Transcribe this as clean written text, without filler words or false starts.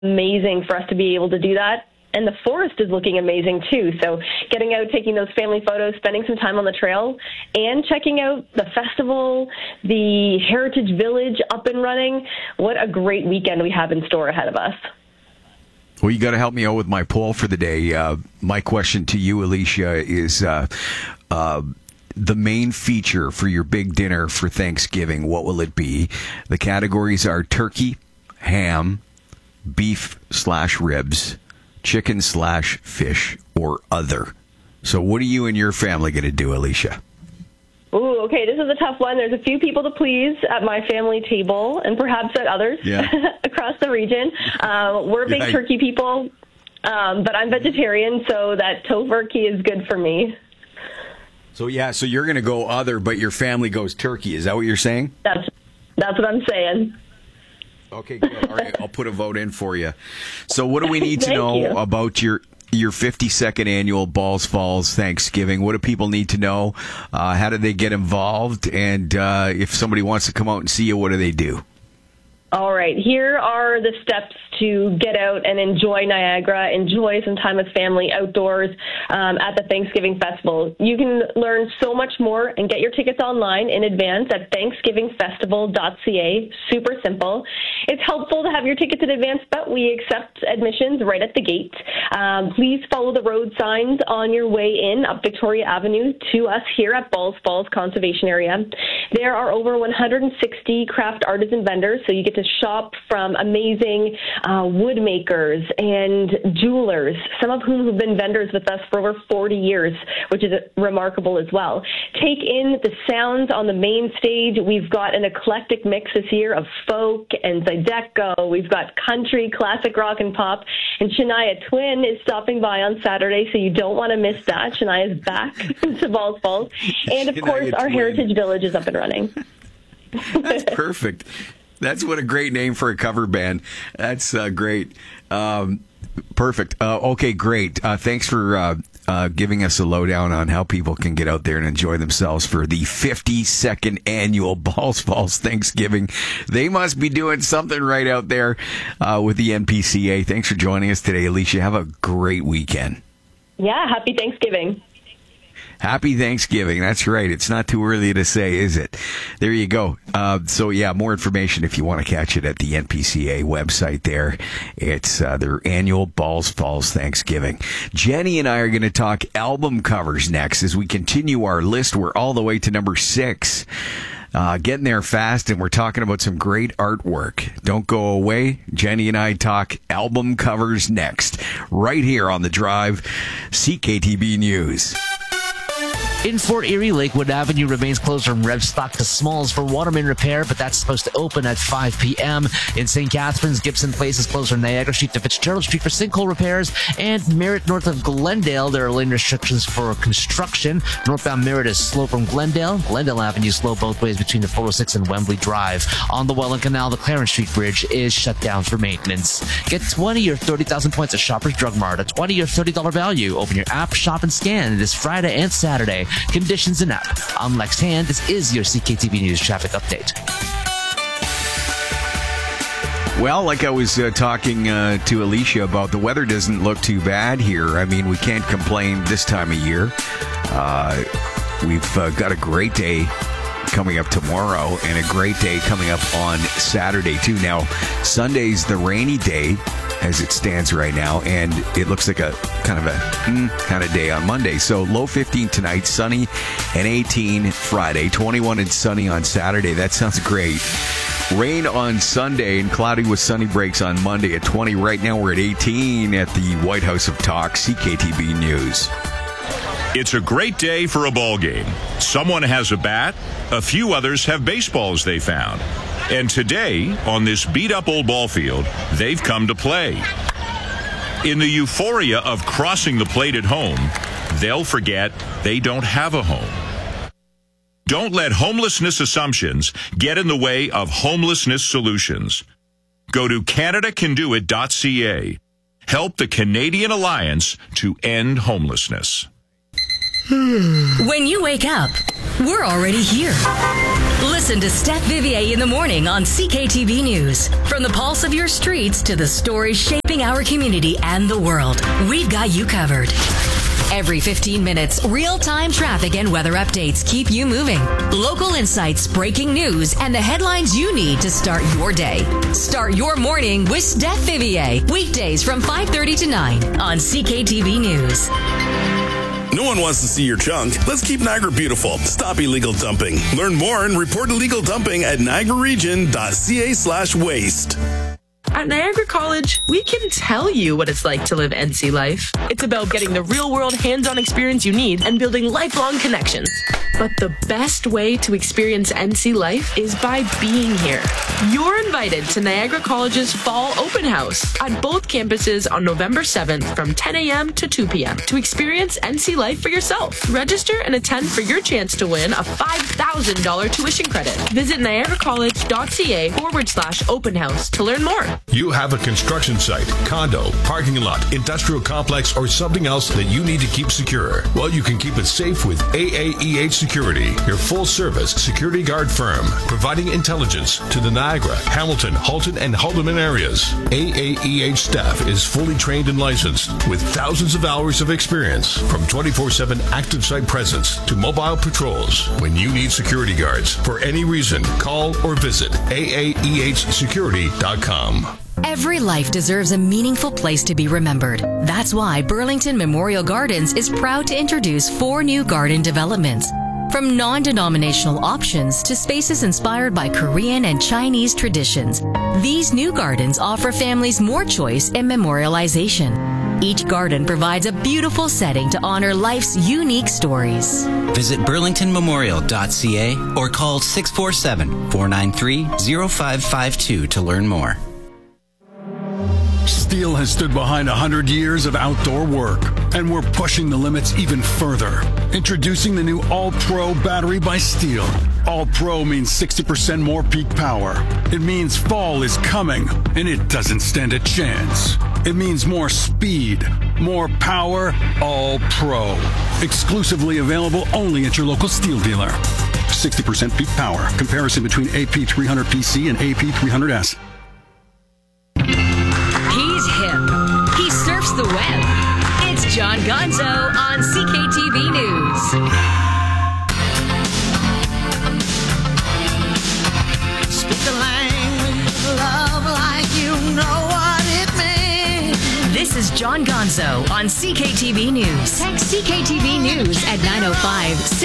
amazing for us to be able to do that. And the forest is looking amazing too. So getting out, taking those family photos, spending some time on the trail, and checking out the festival, the Heritage Village up and running. What a great weekend we have in store ahead of us. Well, you got to help me out with my poll for the day. My question to you, Alicia, is the main feature for your big dinner for Thanksgiving. What will it be? The categories are turkey, ham, beef/ribs, chicken/fish, or other. So what are you and your family going to do, Alicia? Ooh, okay, this is a tough one. There's a few people to please at my family table and perhaps at others across the region. We're big turkey people, but I'm vegetarian, so that tofurkey is good for me. So you're going to go other, but your family goes turkey. Is that what you're saying? That's what I'm saying. Okay, good. All right, I'll put a vote in for you. So what do we need to know about your 52nd annual Balls Falls Thanksgiving? What do people need to know? How do they get involved? And if somebody wants to come out and see you, what do they do? All right, here are the steps to get out and enjoy Niagara, enjoy some time with family outdoors at the Thanksgiving Festival. You can learn so much more and get your tickets online in advance at thanksgivingfestival.ca. Super simple. It's helpful to have your tickets in advance, but we accept admissions right at the gate. Please follow the road signs on your way in up Victoria Avenue to us here at Balls Falls Conservation Area. There are over 160 craft artisan vendors, so you get to shop from amazing wood makers and jewelers, some of whom have been vendors with us for over 40 years, which is remarkable as well. Take in the sounds on the main stage. We've got an eclectic mix this year of folk and Zydeco. We've got country, classic rock and pop. And Shania Twain is stopping by on Saturday, so you don't want to miss that. Shania is back to Balls Falls. And, of course, our Heritage Village is up and running. That's perfect. That's what a great name for a cover band. That's great. Perfect. Okay, great. Thanks for giving us a lowdown on how people can get out there and enjoy themselves for the 52nd annual Balls Falls Thanksgiving. They must be doing something right out there with the NPCA. Thanks for joining us today, Alicia. Have a great weekend. Yeah, happy Thanksgiving. Happy Thanksgiving. That's right. It's not too early to say, is it? There you go. More information if you want to catch it at the NPCA website there. It's their annual Balls Falls Thanksgiving. Jenny and I are going to talk album covers next as we continue our list. We're all the way to number 6. Getting there fast, and we're talking about some great artwork. Don't go away. Jenny and I talk album covers next, right here on The Drive, CKTB News. In Fort Erie, Lakewood Avenue remains closed from Revstock to Smalls for water main repair, but that's supposed to open at 5 p.m. In St. Catharines, Gibson Place is closed from Niagara Street to Fitzgerald Street for sinkhole repairs. And Merritt north of Glendale, there are lane restrictions for construction. Northbound Merritt is slow from Glendale. Glendale Avenue is slow both ways between the 406 and Wembley Drive. On the Welland Canal, the Clarence Street Bridge is shut down for maintenance. Get 20 or 30,000 points at Shoppers Drug Mart, a $20 or $30 value. Open your app, shop, and scan this Friday and Saturday. Conditions and app. I'm Lex Hand. This is your CKTV News traffic update. Well, like I was talking to Alicia about, the weather doesn't look too bad here. I mean, we can't complain this time of year. We've got a great day coming up tomorrow and a great day coming up on Saturday, too. Now, Sunday's the rainy day as it stands right now, and it looks like a kind of day on Monday. So low 15 tonight, sunny and 18 Friday, 21 and sunny on Saturday. That sounds great. Rain on Sunday and cloudy with sunny breaks on Monday at 20. Right now we're at 18 at the White House of Talk, CKTB News. It's a great day for a ball game. Someone has a bat, a few others have baseballs they found. And today, on this beat-up old ball field, they've come to play. In the euphoria of crossing the plate at home, they'll forget they don't have a home. Don't let homelessness assumptions get in the way of homelessness solutions. Go to CanadaCanDoIt.ca. Help the Canadian Alliance to end homelessness. When you wake up, we're already here. Listen to Steph Vivier in the morning on CKTV News. From the pulse of your streets to the stories shaping our community and the world, we've got you covered. Every 15 minutes, real-time traffic and weather updates keep you moving. Local insights, breaking news, and the headlines you need to start your day. Start your morning with Steph Vivier. Weekdays from 5:30 to 9 on CKTV News. No one wants to see your junk. Let's keep Niagara beautiful. Stop illegal dumping. Learn more and report illegal dumping at niagararegion.ca/waste. At Niagara College, we can tell you what it's like to live NC life. It's about getting the real-world hands-on experience you need and building lifelong connections. But the best way to experience NC life is by being here. You're invited to Niagara College's Fall Open House at both campuses on November 7th from 10 a.m. to 2 p.m. to experience NC life for yourself. Register and attend for your chance to win a $5,000 tuition credit. Visit niagaracollege.ca/open house to learn more. You have a construction site, condo, parking lot, industrial complex, or something else that you need to keep secure. Well, you can keep it safe with AAEH Security, your full-service security guard firm, providing intelligence to the Niagara, Hamilton, Halton, and Haldeman areas. AAEH staff is fully trained and licensed with thousands of hours of experience, from 24/7 active site presence to mobile patrols. When you need security guards for any reason, call or visit aaehsecurity.com. Every life deserves a meaningful place to be remembered. That's why Burlington Memorial Gardens is proud to introduce 4 new garden developments. From non-denominational options to spaces inspired by Korean and Chinese traditions, these new gardens offer families more choice in memorialization. Each garden provides a beautiful setting to honor life's unique stories. Visit burlingtonmemorial.ca or call 647-493-0552 to learn more. Steel has stood behind 100 years of outdoor work, and we're pushing the limits even further. Introducing the new All-Pro battery by Steel. All-Pro means 60% more peak power. It means fall is coming, and it doesn't stand a chance. It means more speed, more power, All-Pro. Exclusively available only at your local Steel dealer. 60% peak power. Comparison between AP300PC and AP300S. He's hip. He surfs the web. It's John Gonzo on CKTV News. Speak the language of love like you know what it means. This is John Gonzo on CKTV News. Text CKTV News at 905